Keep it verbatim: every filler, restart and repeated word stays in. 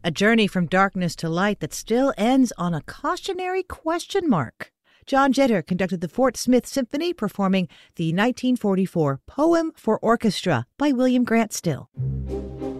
A journey from darkness to light that still ends on a cautionary question mark. John Jetter conducted the Fort Smith Symphony performing the nineteen forty-four Poem for Orchestra by William Grant Still.